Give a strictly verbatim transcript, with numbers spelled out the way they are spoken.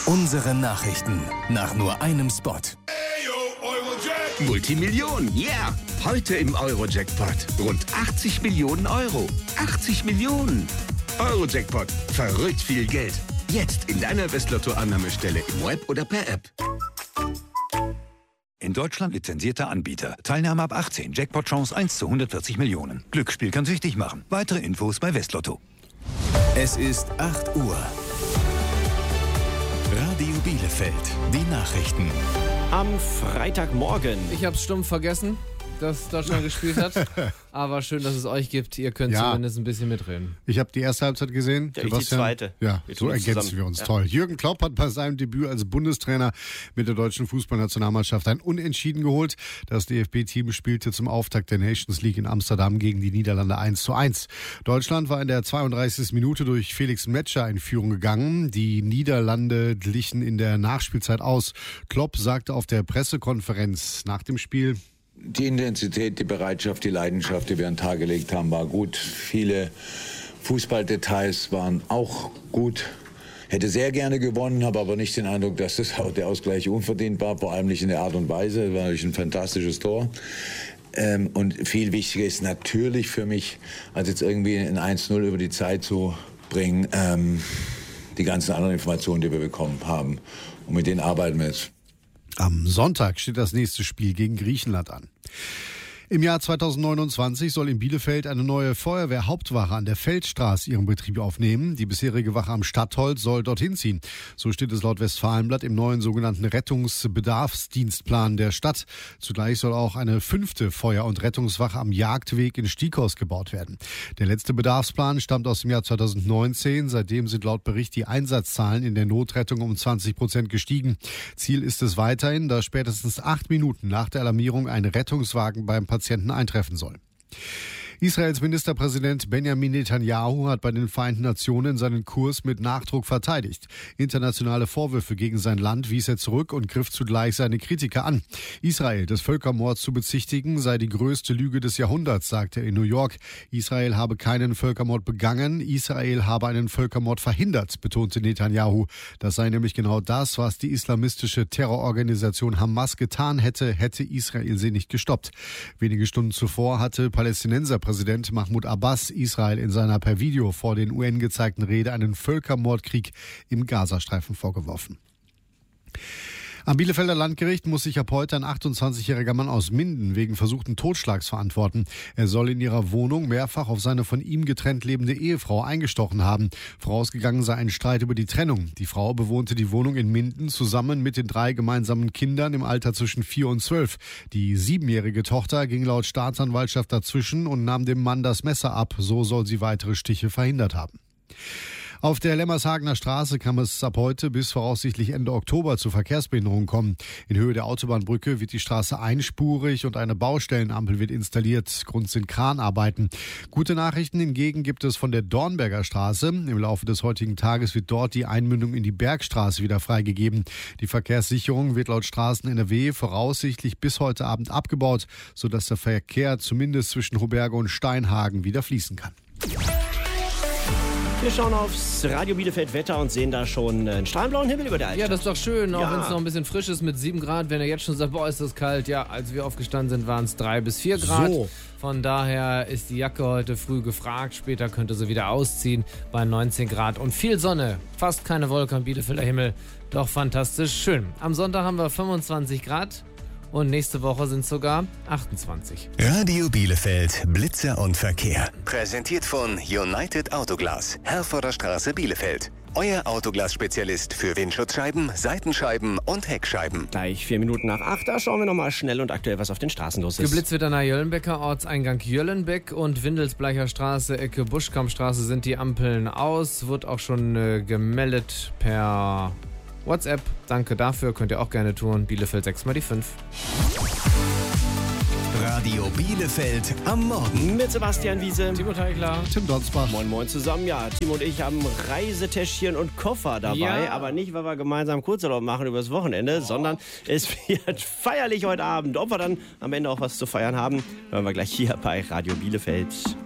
Unsere Nachrichten nach nur einem Spot. Multimillionen, yeah! Heute im Euro-Jackpot. Rund achtzig Millionen Euro. achtzig Millionen! Euro-Jackpot. Verrückt viel Geld. Jetzt in deiner Westlotto-Annahmestelle im Web oder per App. In Deutschland lizenzierter Anbieter. Teilnahme ab achtzehn. Jackpot-Chance eins zu hundertvierzig Millionen. Glücksspiel kann süchtig machen. Weitere Infos bei Westlotto. Es ist acht Uhr. Radio Bielefeld. Die Nachrichten. Am Freitagmorgen. Ich hab's stumpf vergessen, dass Deutschland gespielt hat. Aber schön, dass es euch gibt. Ihr könnt ja zumindest ein bisschen mitreden. Ich habe die erste Halbzeit gesehen. Ja, ich die zweite. Ja, wir so ergänzen zusammen. wir uns. Ja. Toll. Jürgen Klopp hat bei seinem Debüt als Bundestrainer mit der deutschen Fußballnationalmannschaft ein Unentschieden geholt. Das D F B-Team spielte zum Auftakt der Nations League in Amsterdam gegen die Niederlande eins zu eins. Deutschland war in der zweiunddreißigsten Minute durch Felix Metscher in Führung gegangen. Die Niederlande glichen in der Nachspielzeit aus. Klopp sagte auf der Pressekonferenz nach dem Spiel: Die Intensität, die Bereitschaft, die Leidenschaft, die wir an den Tag gelegt haben, war gut. Viele Fußballdetails waren auch gut. Hätte sehr gerne gewonnen, habe aber nicht den Eindruck, dass das, der Ausgleich unverdient war, vor allem nicht in der Art und Weise. Es war natürlich ein fantastisches Tor. Ähm, und viel wichtiger ist natürlich für mich, als jetzt irgendwie ein eins null über die Zeit zu bringen, ähm, die ganzen anderen Informationen, die wir bekommen haben. Und mit denen arbeiten wir jetzt. Am Sonntag steht das nächste Spiel gegen Griechenland an. Im Jahr zweitausendneunundzwanzig soll in Bielefeld eine neue Feuerwehrhauptwache an der Feldstraße ihren Betrieb aufnehmen. Die bisherige Wache am Stadtholz soll dorthin ziehen. So steht es laut Westfalenblatt im neuen sogenannten Rettungsbedarfsdienstplan der Stadt. Zugleich soll auch eine fünfte Feuer- und Rettungswache am Jagdweg in Stieghorst gebaut werden. Der letzte Bedarfsplan stammt aus dem Jahr zweitausendneunzehn. Seitdem sind laut Bericht die Einsatzzahlen in der Notrettung um zwanzig Prozent gestiegen. Ziel ist es weiterhin, dass spätestens acht Minuten nach der Alarmierung ein Rettungswagen beim Patienten eintreffen soll. Israels Ministerpräsident Benjamin Netanyahu hat bei den Vereinten Nationen seinen Kurs mit Nachdruck verteidigt. Internationale Vorwürfe gegen sein Land wies er zurück und griff zugleich seine Kritiker an. Israel des Völkermords zu bezichtigen sei die größte Lüge des Jahrhunderts, sagte er in New York. Israel habe keinen Völkermord begangen, Israel habe einen Völkermord verhindert, betonte Netanyahu. Das sei nämlich genau das, was die islamistische Terrororganisation Hamas getan hätte, hätte Israel sie nicht gestoppt. Wenige Stunden zuvor hatte Palästinenser Präsident Mahmoud Abbas Israel in seiner per Video vor den U N gezeigten Rede einen Völkermordkrieg im Gazastreifen vorgeworfen. Am Bielefelder Landgericht muss sich ab heute ein achtundzwanzigjähriger Mann aus Minden wegen versuchten Totschlags verantworten. Er soll in ihrer Wohnung mehrfach auf seine von ihm getrennt lebende Ehefrau eingestochen haben. Vorausgegangen sei ein Streit über die Trennung. Die Frau bewohnte die Wohnung in Minden zusammen mit den drei gemeinsamen Kindern im Alter zwischen vier und zwölf. Die siebenjährige Tochter ging laut Staatsanwaltschaft dazwischen und nahm dem Mann das Messer ab. So soll sie weitere Stiche verhindert haben. Auf der Lemmershagener Straße kann es ab heute bis voraussichtlich Ende Oktober zu Verkehrsbehinderungen kommen. In Höhe der Autobahnbrücke wird die Straße einspurig und eine Baustellenampel wird installiert. Grund sind Kranarbeiten. Gute Nachrichten hingegen gibt es von der Dornberger Straße. Im Laufe des heutigen Tages wird dort die Einmündung in die Bergstraße wieder freigegeben. Die Verkehrssicherung wird laut Straßen N R W voraussichtlich bis heute Abend abgebaut, sodass der Verkehr zumindest zwischen Hoberge und Steinhagen wieder fließen kann. Wir schauen aufs Radio Bielefeld Wetter und sehen da schon einen strahlenblauen Himmel über der Altstadt. Ja, das ist doch schön, auch ja. wenn es noch ein bisschen frisch ist mit sieben Grad. Wenn er jetzt schon sagt, boah, ist das kalt. Ja, als wir aufgestanden sind, waren es drei bis vier Grad. So. Von daher ist die Jacke heute früh gefragt. Später könnte sie wieder ausziehen bei neunzehn Grad. Und viel Sonne, fast keine Wolke am Bielefelder Himmel. Doch fantastisch schön. Am Sonntag haben wir fünfundzwanzig Grad. Und nächste Woche sind es sogar achtundzwanzig. Radio Bielefeld, Blitzer und Verkehr. Präsentiert von United Autoglas, Herforder Straße, Bielefeld. Euer Autoglas-Spezialist für Windschutzscheiben, Seitenscheiben und Heckscheiben. Gleich vier Minuten nach acht, da schauen wir nochmal schnell und aktuell, was auf den Straßen los ist. Geblitzt wird an der Jöllenbecker Ortseingang Jöllenbeck und Windelsbleicher Straße, Ecke Buschkampstraße sind die Ampeln aus. Wird auch schon äh, gemeldet per WhatsApp. Danke dafür, könnt ihr auch gerne tun. Bielefeld sechs mal die fünf. Radio Bielefeld am Morgen. Mit Sebastian Wiese, Timo Teichler, Tim Donsbach. Moin Moin zusammen. Ja, Timo und ich haben Reisetäschchen und Koffer dabei. Ja. Aber nicht, weil wir gemeinsam Kurzurlaub machen übers Wochenende, oh. sondern es wird feierlich heute Abend. Ob wir dann am Ende auch was zu feiern haben, hören wir gleich hier bei Radio Bielefeld.